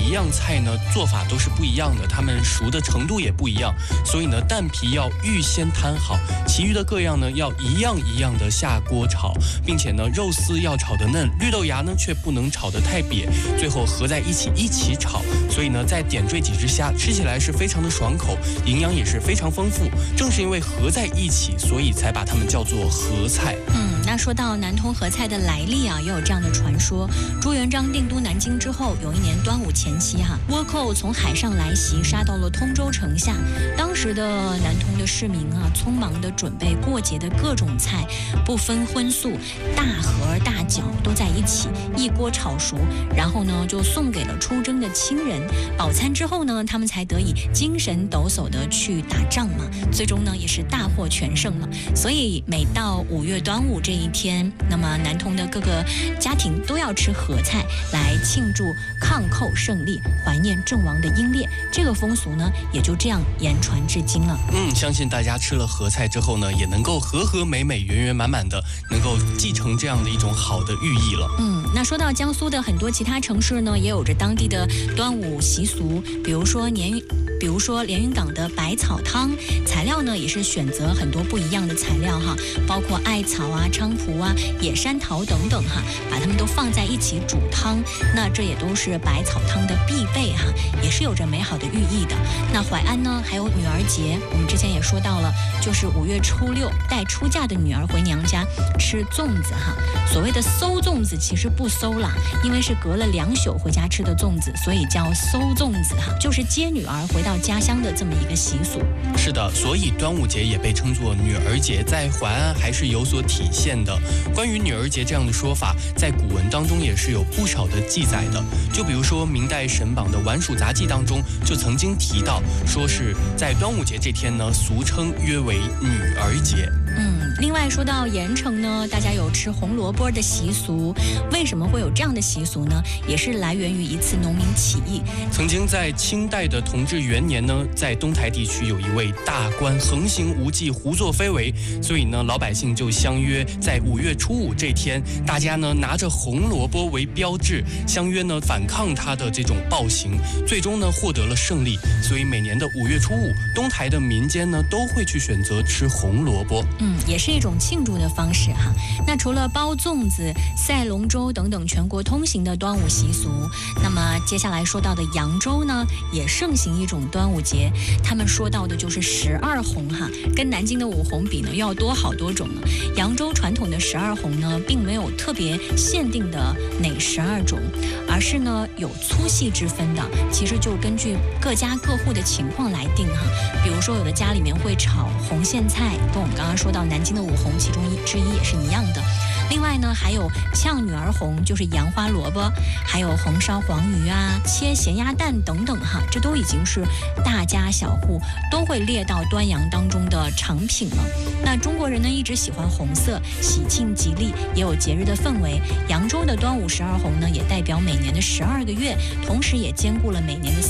一样菜呢做法都是不一样的，它们熟的程度也不一样，所以呢蛋皮要预先摊好，其余的各样呢要一样一样的下锅炒，并且呢肉丝要炒得嫩，绿豆芽呢却不能炒得太瘪，最后合在一起炒，所以呢再点缀几只虾，吃起来是非常的爽口，营养也是非常丰富。正是因为合在一起，所以才把它们叫做合菜。 那说到南通合菜的来历啊，也有这样的传说。朱元璋定都南京之后，有一年端午前夕倭寇从海上来袭，杀到了通州城下。当时的南通的市民匆忙地准备过节的各种菜，不分荤素，大盒大饺都在一起，一锅炒熟，然后呢就送给了出征的亲人。饱餐之后呢，他们才得以精神抖擞地去打仗嘛。最终呢也是大获全胜了。所以每到5月端午这一天，那么南通的各个家庭都要吃合菜来庆祝抗寇胜利，怀念阵亡的英烈。这个风俗呢也就这样言传至今了。 相信大家吃了合菜之后呢，也能够和和美美、圆圆满满的，能够继承这样的一种好的寓意了。 那说到江苏的很多其他城市呢，也有着当地的端午习俗，比如说连云港的百草汤，材料呢也是选择很多不一样的材料包括艾草啊、菖蒲啊、野山桃等等把它们都放在一起煮汤，那这也都是百草汤的必备也是有着美好的寓意的。那淮安呢还有女儿节，我们之前也说到了，就是5月初6带出嫁的女儿回娘家吃粽子所谓的馊粽子其实不馊啦，因为是隔了2宿回家吃的粽子，所以叫馊粽子就是接女儿回到家乡的这么一个习俗。 是的，所以端午节也被称作女儿节，在淮安还是有所体现的。关于女儿节这样的说法，在古文当中也是有不少的记载的。就比如说明代沈榜的《晚蜀杂记》当中就曾经提到，说是在端午节这天呢，俗称约为女儿节。 另外说到盐城呢，大家有吃红萝卜的习俗。为什么会有这样的习俗呢？也是来源于一次农民起义。 曾经在清代的同治元年呢，在东台地区有一位大官横行无忌，胡作非为，所以呢，老百姓就相约在5月初5这天，大家呢拿着红萝卜为标志，相约呢反抗他的这种暴行，最终呢获得了胜利。所以每年的5月初5，东台的民间呢都会去选择吃红萝卜。 也是一种庆祝的方式那除了包粽子、赛龙舟等等全国通行的端午习俗，那么接下来说到的扬州呢，也盛行一种端午节。他们说到的就是12红跟南京的5红比呢要多好多种了。扬州传统的12红呢，并没有特别限定的哪12种，而是呢有粗细之分的，其实就根据各家各户的情况来定比如说有的家里面会炒红苋菜，跟我们刚刚说到南京的5红其中之一也是一样的。另外呢，还有呛女儿红，就是洋花萝卜，还有红烧黄鱼啊、切咸鸭蛋等等这都已经是大家小户都会列到端阳当中的常品了。那中国人呢一直喜欢红色，喜庆吉利，也有节日的氛围。扬州的端午12红呢，也代表每年的12个月，同时也兼顾了每年的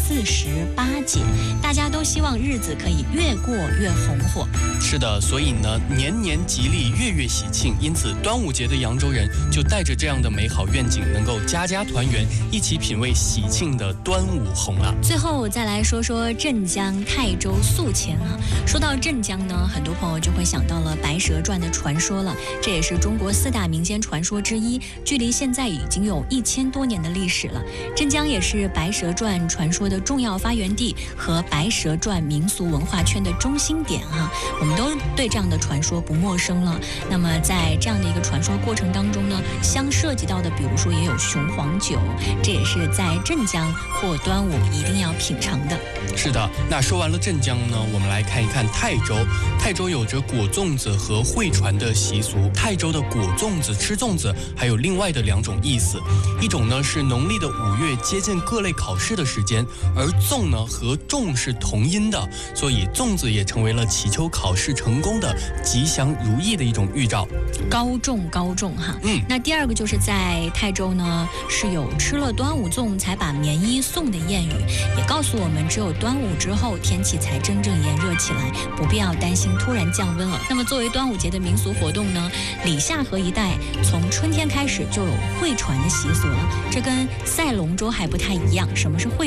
48节，大家都希望日子可以越过越红火。 是的，所以呢，年年吉利，月月喜庆，因此端午节的扬州人就带着这样的美好愿景，能够家家团圆，一起品味喜庆的端午红了。 最后再来说说镇江、泰州宿迁说到镇江呢，很多朋友就会想到了《白蛇传》的传说了，这也是中国4大民间传说之一，距离现在已经有1000多年的历史了。镇江也是《白蛇传》传说的重要发源地和《白蛇传》民俗文化圈的中心点我们都对这样的传说不陌生了。那么在这样的一个传说过程当中呢，相涉及到的比如说也有雄黄酒，这也是在镇江或端午一定要品尝的。 是的，那说完了镇江呢，我们来看一看泰州。泰州有着裹粽子和会传的习俗。泰州的裹粽子、吃粽子还有另外的2种意思，一种呢是农历的5月接近各类考试的时间，而粽呢和重是同音的，所以粽子也成为了祈求考试成功的吉祥如意的一种预兆。 高中那第2个就是在泰州呢是有吃了端午粽才把棉衣送的谚语，也告诉我们只有端午之后天气才真正炎热起来，不必要担心突然降温了。那么作为端午节的民俗活动呢，里夏河一带从春天开始就有会传的习俗了，这跟赛龙舟还不太一样。什么是会